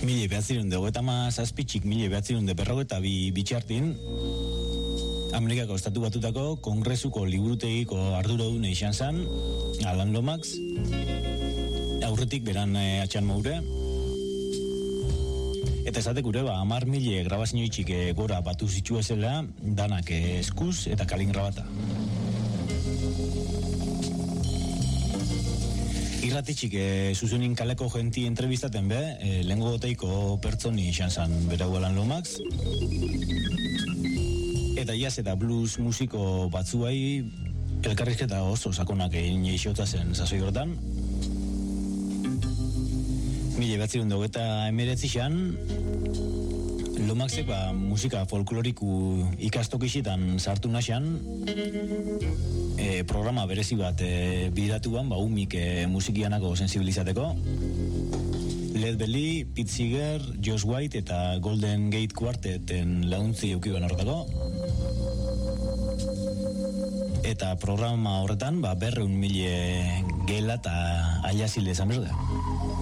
1937 1942 bitxartin, Amerikako Estatu Batutako Kongresuko liburutegiko arduradune izan zen, Alan Lomax, aurretik beran atxan maure, eta esatek gure, 10.000 grabazio itxik gora batu zitu ezela, danak eskuz eta kalin grabata. Irratitxik zuzenin kaleko genti entrevistaten be, lehengo goteiko pertsoni izan zen berau Alan Lomax, eta jazz eta blues musiko batzuai elkarrizketa oso sakonak egin eixotza zen sasoi horretan. 1989 Lomaxek musika folkloriku ikastokixetan sartu naxan, programa berezi bat bidatuan, umik musikianako sensibilizateko. Led Belly, Pete Seeger, Josh White eta Golden Gate Quarteten launtzi eukiban horretako. Eta programa horretan 200.000 gela eta aiazile esan berda.